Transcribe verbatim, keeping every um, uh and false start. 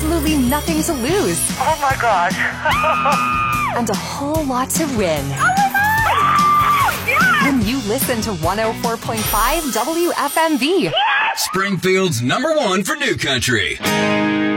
absolutely nothing to lose. Oh my gosh. And a whole lot to win. Oh my God! Yes! When you listen to one oh four point five W F M V. Springfield's number one for new country.